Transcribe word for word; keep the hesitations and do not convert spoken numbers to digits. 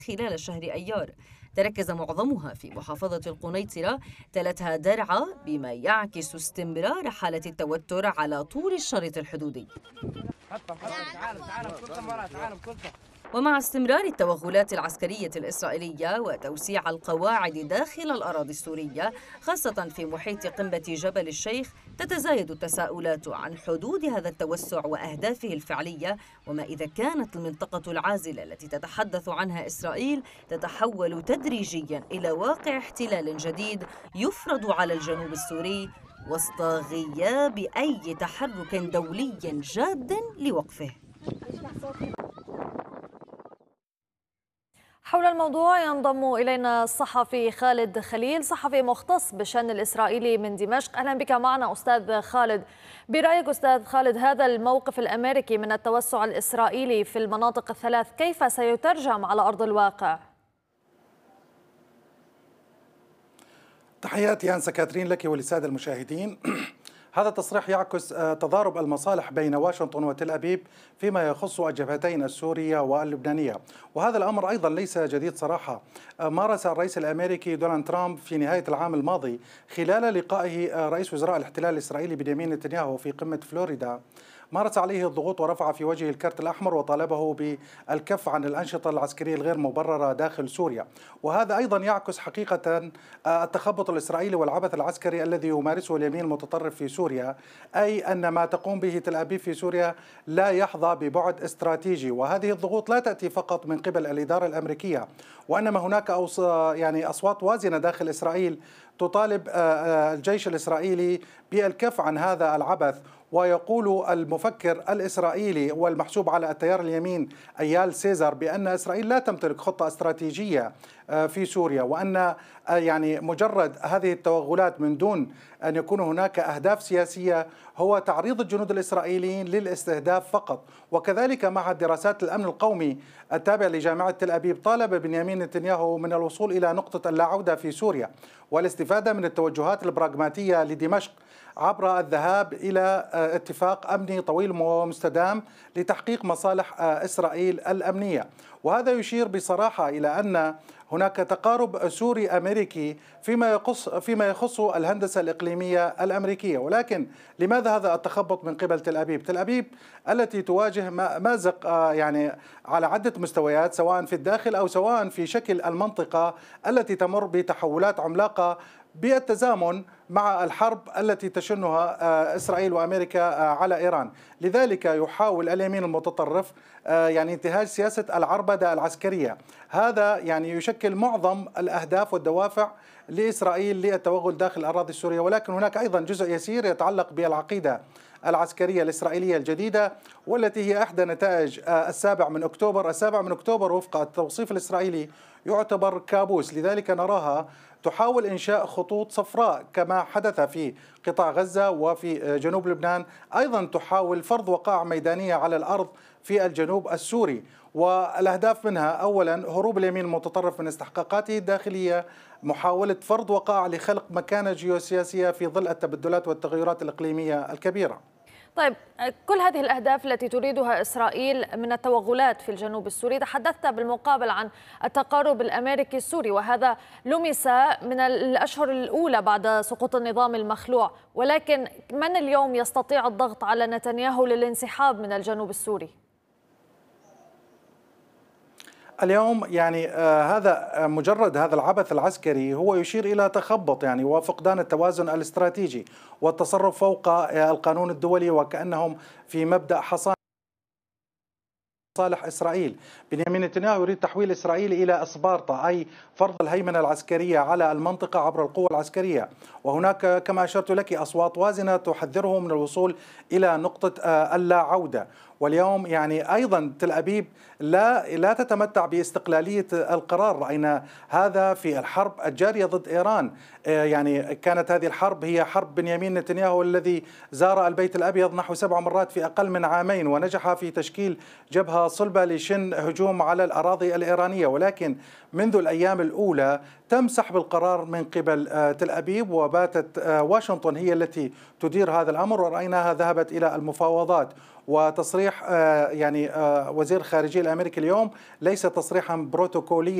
خلال شهر أيار، تركز معظمها في محافظة القنيطرة، تلتها درعا، بما يعكس استمرار حالة التوتر على طول الشريط الحدودي. ومع استمرار التوغلات العسكرية الإسرائيلية وتوسيع القواعد داخل الأراضي السورية، خاصة في محيط قمة جبل الشيخ، تتزايد التساؤلات عن حدود هذا التوسع وأهدافه الفعلية، وما إذا كانت المنطقة العازلة التي تتحدث عنها إسرائيل تتحول تدريجيا إلى واقع احتلال جديد يفرض على الجنوب السوري وسط غياب أي تحرك دولي جاد لوقفه. حول الموضوع ينضم إلينا الصحفي خالد خليل، صحفي مختص بالشأن الإسرائيلي من دمشق. أهلا بك معنا أستاذ خالد. برأيك أستاذ خالد، هذا الموقف الأمريكي من التوسع الإسرائيلي في المناطق الثلاث كيف سيترجم على أرض الواقع؟ تحياتي أنسة كاترين لك وللسادة المشاهدين. هذا التصريح يعكس تضارب المصالح بين واشنطن وتل أبيب فيما يخص الجبهتين السورية واللبنانية، وهذا الأمر أيضا ليس جديد صراحة. مارس الرئيس الأمريكي دونالد ترامب في نهاية العام الماضي خلال لقائه رئيس وزراء الاحتلال الإسرائيلي بنيامين نتنياهو في قمة فلوريدا، مارس عليه الضغوط ورفع في وجهه الكرت الأحمر وطالبه بالكف عن الأنشطة العسكرية الغير مبررة داخل سوريا. وهذا أيضا يعكس حقيقة التخبط الإسرائيلي والعبث العسكري الذي يمارسه اليمين المتطرف في سوريا، أي أن ما تقوم به تل أبيب في سوريا لا يحظى ببعد استراتيجي. وهذه الضغوط لا تأتي فقط من قبل الإدارة الأمريكية، وإنما هناك يعني أصوات وازنة داخل إسرائيل تطالب الجيش الإسرائيلي بالكف عن هذا العبث. ويقول المفكر الإسرائيلي والمحسوب على التيار اليمين أيال سيزر بأن إسرائيل لا تمتلك خطة استراتيجية في سوريا، وأن يعني مجرد هذه التوغلات من دون أن يكون هناك أهداف سياسية هو تعريض الجنود الإسرائيليين للاستهداف فقط. وكذلك معهد دراسات الأمن القومي التابع لجامعة تل أبيب طالب بنيامين نتنياهو من الوصول إلى نقطة اللاعودة في سوريا والاستفادة من التوجهات البراغماتية لدمشق عبر الذهاب إلى اتفاق أمني طويل ومستدام لتحقيق مصالح إسرائيل الأمنية. وهذا يشير بصراحة إلى أن هناك تقارب سوري أمريكي فيما يخص فيما يخص الهندسة الإقليمية الأمريكية. ولكن لماذا هذا التخبط من قبل تل أبيب؟ تل أبيب التي تواجه مازق يعني على عدة مستويات، سواء في الداخل أو سواء في شكل المنطقة التي تمر بتحولات عملاقة بالتزامن مع الحرب التي تشنها إسرائيل وأمريكا على إيران. لذلك يحاول اليمين المتطرف يعني انتهاج سياسة العربدة العسكرية. هذا يعني يشكل معظم الأهداف والدوافع لإسرائيل للتوغل داخل الأراضي السورية. ولكن هناك أيضا جزء يسير يتعلق بالعقيدة العسكرية الإسرائيلية الجديدة، والتي هي إحدى نتائج السابع من أكتوبر. السابع من أكتوبر وفق التوصيف الإسرائيلي يعتبر كابوس، لذلك نراها تحاول إنشاء خطوط صفراء كما حدث في قطاع غزة وفي جنوب لبنان. أيضا تحاول فرض وقائع ميدانية على الأرض في الجنوب السوري، والأهداف منها أولا هروب اليمين المتطرف من استحقاقاته الداخلية، محاولة فرض وقائع لخلق مكانة جيوسياسية في ظل التبدلات والتغيرات الإقليمية الكبيرة. طيب، كل هذه الأهداف التي تريدها إسرائيل من التوغلات في الجنوب السوري، تحدثت بالمقابل عن التقارب الأمريكي السوري، وهذا لمس من الأشهر الأولى بعد سقوط النظام المخلوع. ولكن من اليوم يستطيع الضغط على نتنياهو للانسحاب من الجنوب السوري؟ اليوم يعني آه هذا آه مجرد هذا العبث العسكري هو يشير إلى تخبط يعني وفقدان التوازن الاستراتيجي والتصرف فوق آه القانون الدولي، وكأنهم في مبدأ حصان صالح إسرائيل. بنيامين نتنياهو يريد تحويل إسرائيل إلى إسبارتا، أي فرض الهيمنة العسكرية على المنطقة عبر القوة العسكرية. وهناك كما أشرت لك أصوات وازنة تحذره من الوصول إلى نقطة اللا عودة. واليوم يعني أيضا تل أبيب لا لا تتمتع باستقلالية القرار. رأينا هذا في الحرب الجارية ضد إيران. يعني كانت هذه الحرب هي حرب بنيامين نتنياهو الذي زار البيت الأبيض نحو سبع مرات في أقل من عامين، ونجح في تشكيل جبهة صلبة لشن هجوم على الأراضي الإيرانية. ولكن منذ الأيام الأولى تم سحب القرار من قبل تل أبيب، وباتت واشنطن هي التي تدير هذا الأمر، ورأيناها ذهبت إلى المفاوضات. وتصريح يعني وزير الخارجية الأمريكي اليوم ليس تصريحا بروتوكوليا